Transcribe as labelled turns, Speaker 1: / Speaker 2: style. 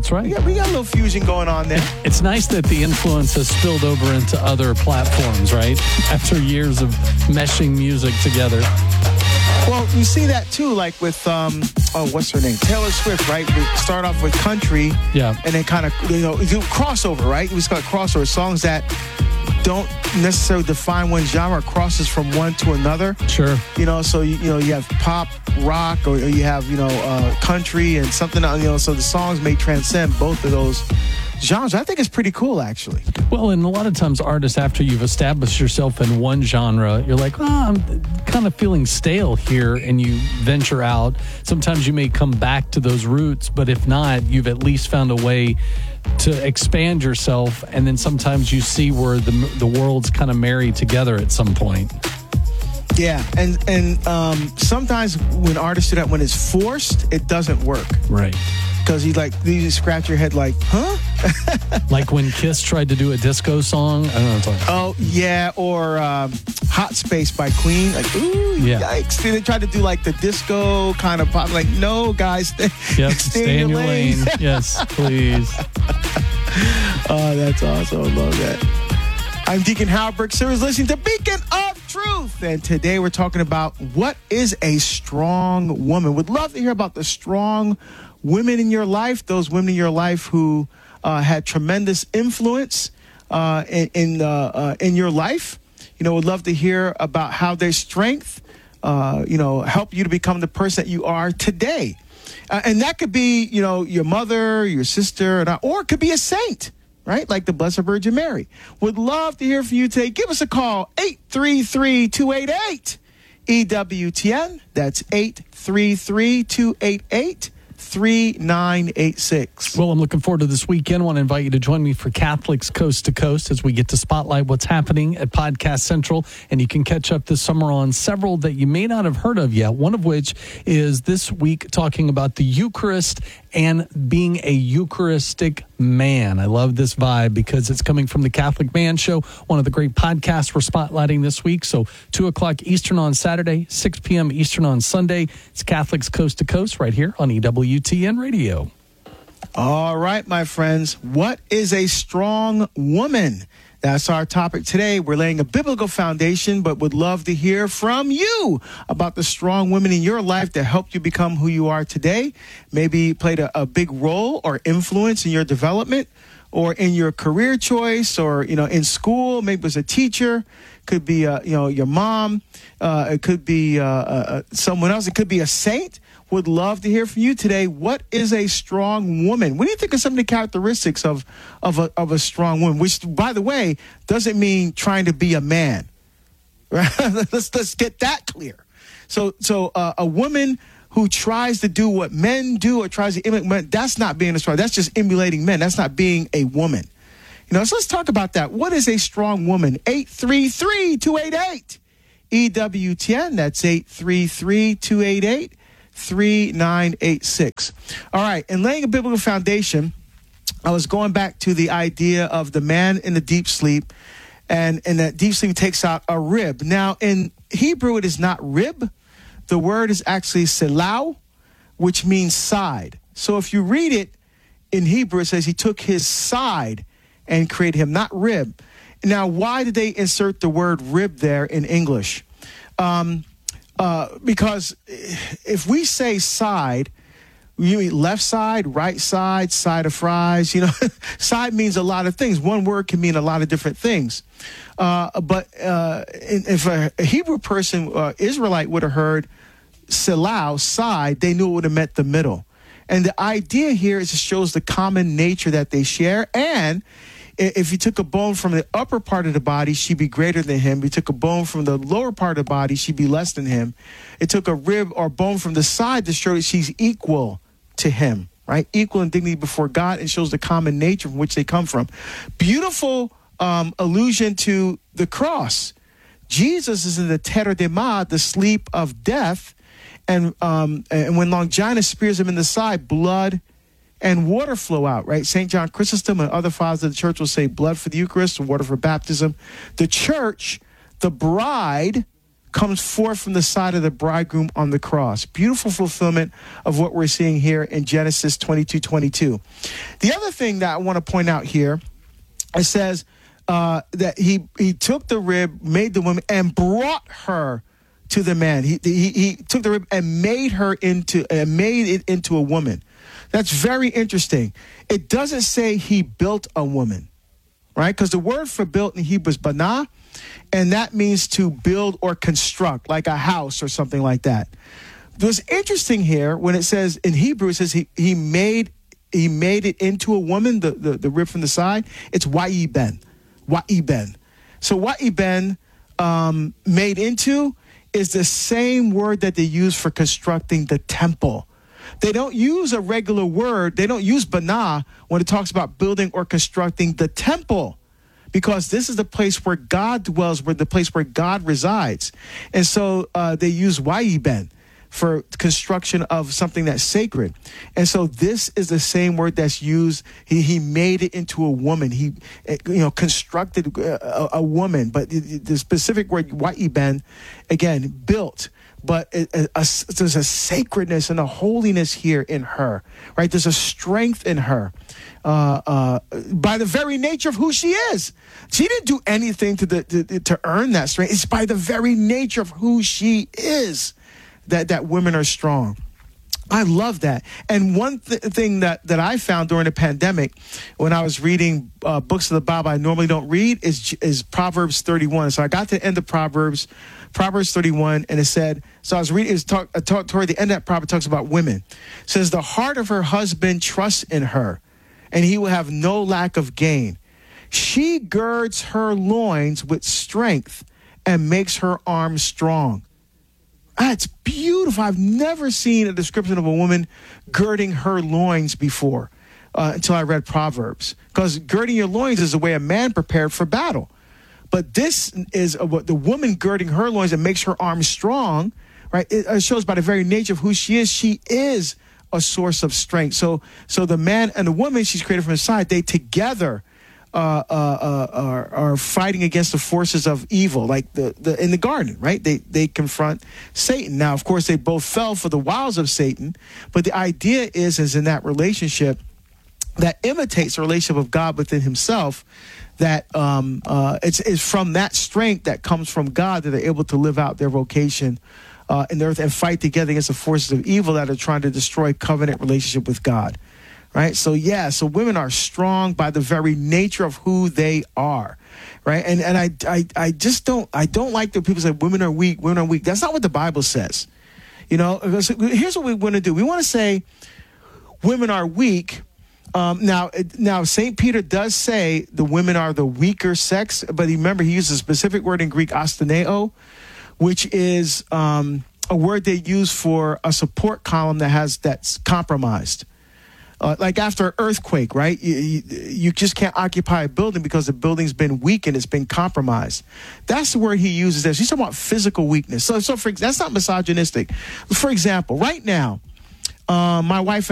Speaker 1: That's right.
Speaker 2: We got a little fusion going on there.
Speaker 1: It's nice that the influence has spilled over into other platforms, right? After years of meshing music together.
Speaker 2: Well, you see that too, like with what's her name, Taylor Swift, right? We start off with country,
Speaker 1: yeah,
Speaker 2: and then kind of do crossover, right? It was called crossover songs that don't necessarily define one genre, crosses from one to another.
Speaker 1: Sure.
Speaker 2: So you have pop, rock, or you have country and something. So the songs may transcend both of those genres. I think it's pretty cool, actually.
Speaker 1: Well, and a lot of times artists, after you've established yourself in one genre, you're like, I'm kind of feeling stale here, and you venture out. Sometimes you may come back to those roots, but if not, you've at least found a way to expand yourself, and then sometimes you see where the worlds kind of marry together at some point.
Speaker 2: Yeah, and sometimes when artists do that, when it's forced, it doesn't work.
Speaker 1: Right.
Speaker 2: Because you scratch your head like, huh?
Speaker 1: Like when Kiss tried to do a disco song. I don't know what I'm talking about.
Speaker 2: Oh, yeah, or Hot Space by Queen. Like, ooh,
Speaker 1: yeah.
Speaker 2: Yikes. They tried to do like the disco kind of pop. Like, no, guys, stay in your lane.
Speaker 1: Yes, please.
Speaker 2: Oh, that's awesome. I love that. I'm Deacon Howard Burke. Sir is listening to Beacon of Truth. And today we're talking about what is a strong woman. Would love to hear about the strong women in your life, those women in your life who had tremendous influence in your life. Would love to hear about how their strength, help you to become the person that you are today. And that could be, your mother, your sister, or it could be a saint, right? Like the Blessed Virgin Mary. Would love to hear from you today. Give us a call, 833-288-EWTN. That's 833-288-3986.
Speaker 1: Well, I'm looking forward to this weekend. I want to invite you to join me for Catholics Coast to Coast as we get to spotlight what's happening at Podcast Central. And you can catch up this summer on several that you may not have heard of yet. One of which is this week talking about the Eucharist and being a Eucharistic man. I love this vibe because it's coming from the Catholic Man Show, one of the great podcasts we're spotlighting this week. So 2 o'clock Eastern on Saturday, 6 p.m. Eastern on Sunday. It's Catholics Coast to Coast right here on EWTN Radio.
Speaker 2: All right, my friends. What is a strong woman? That's our topic today. We're laying a biblical foundation, but would love to hear from you about the strong women in your life that helped you become who you are today. Maybe played a big role or influence in your development or in your career choice or, in school. Maybe it was a teacher. Could be, your mom. It could be someone else. It could be a saint. Would love to hear from you today. What is a strong woman? What do you think of some of the characteristics of a strong woman? Which, by the way, doesn't mean trying to be a man. Right? Let's get that clear. So a woman who tries to do what men do or tries to emulate men, that's not being a strong. That's just emulating men. That's not being a woman. So let's talk about that. What is a strong woman? 833-288-EWTN. That's 833-288-3986. All right, in laying a biblical foundation, I was going back to the idea of the man in the deep sleep, and that deep sleep takes out a rib. Now, in Hebrew, it is not rib. The word is actually selau, which means side. So if you read it in Hebrew, it says he took his side and created him, not rib. Now, why did they insert the word rib there in English? Because if we say side, you mean left side, right side, side of fries. Side means a lot of things. One word can mean a lot of different things. But if a Hebrew person, Israelite, would have heard selau, side, they knew it would have meant the middle. And the idea here is it shows the common nature that they share. And if you took a bone from the upper part of the body, she'd be greater than him. If you took a bone from the lower part of the body, she'd be less than him. It took a rib or bone from the side to show that she's equal to him, right? Equal in dignity before God, and shows the common nature from which they come from. Beautiful allusion to the cross. Jesus is in the teradema, the sleep of death. And when Longinus spears him in the side, blood and water flow out, right? St. John Chrysostom and other fathers of the church will say blood for the Eucharist and water for baptism. The church, the bride, comes forth from the side of the bridegroom on the cross. Beautiful fulfillment of what we're seeing here in Genesis 22:22. The other thing that I want to point out here, it says that he took the rib, made the woman, and brought her to the man. He took the rib and made it into a woman. That's very interesting. It doesn't say he built a woman, right? Because the word for built in Hebrew is banah, and that means to build or construct, like a house or something like that. What's interesting here, when it says in Hebrew, it says he made it into a woman, the rib from the side. It's wa'iben. So wa'iben, made into, is the same word that they use for constructing the temple. They don't use a regular word. They don't use banah when it talks about building or constructing the temple, because this is the place where God dwells, the place where God resides. And so they use wa'iben for construction of something that's sacred. And so this is the same word that's used. He made it into a woman. He, constructed a woman. But the specific word wa'iben, again, built. But there's a sacredness and a holiness here in her, right? There's a strength in her by the very nature of who she is. She didn't do anything to earn that strength. It's by the very nature of who she is that women are strong. I love that. And one thing that I found during the pandemic, when I was reading books of the Bible I normally don't read, is Proverbs 31. So I got to the end of Proverbs 31, and it said, so I was reading, toward the end of that proverb, talks about women. It says, the heart of her husband trusts in her, and he will have no lack of gain. She girds her loins with strength and makes her arms strong. That's beautiful. I've never seen a description of a woman girding her loins before until I read Proverbs. Because girding your loins is the way a man prepared for battle. But this is the woman girding her loins and makes her arms strong, right? It shows by the very nature of who she is a source of strength. So the man and the woman she's created from his side, they together are fighting against the forces of evil, like in the garden, right? They confront Satan. Now, of course, they both fell for the wiles of Satan, but the idea is in that relationship that imitates the relationship of God within himself, that it's from that strength that comes from God that they're able to live out their vocation in the earth and fight together against the forces of evil that are trying to destroy covenant relationship with God. Right. So women are strong by the very nature of who they are. Right. And I just don't like that people say women are weak. That's not what the Bible says. Here's what we want to do. We want to say women are weak. Now St. Peter does say the women are the weaker sex, but remember he uses a specific word in Greek, asteneo, which is a word they use for a support column that's compromised. Like after an earthquake, right? You just can't occupy a building because the building's been weakened, it's been compromised. That's the word he uses there. So he's talking about physical weakness. So that's not misogynistic. For example, right now, my wife